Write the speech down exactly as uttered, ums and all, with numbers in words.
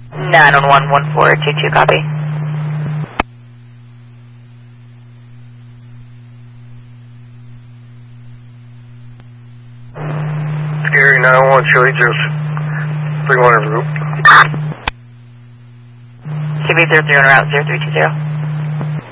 nine one one one four two two, copy. Gary nine one one, Chili, just three one group. C B zero three one route zero three two zero.